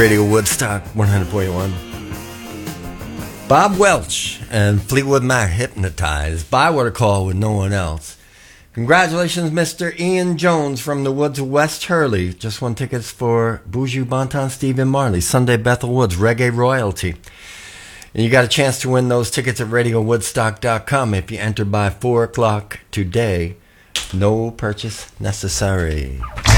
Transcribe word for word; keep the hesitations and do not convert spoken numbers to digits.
Radio Woodstock one hundred point one. Bob Welch and Fleetwood Mac, Hypnotized. Bywater Call with No One Else. Congratulations, Mister Ian Jones from the Woods of West Hurley. Just won tickets for Buju Banton, Stephen Marley, Sunday Bethel Woods, Reggae Royalty. And you got a chance to win those tickets at radio woodstock dot com if you enter by four o'clock today. No purchase necessary.